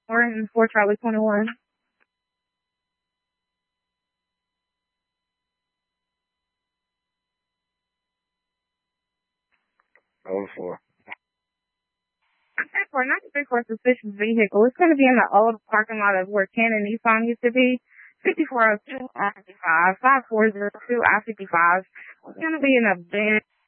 We're in 4 Charlie 21. Oh, for. Not for a suspicious vehicle. It's going to be in the old parking lot of where Ken and Nissan used to be. 5402 I-55, 5402 I-55. It's going to be in a bin.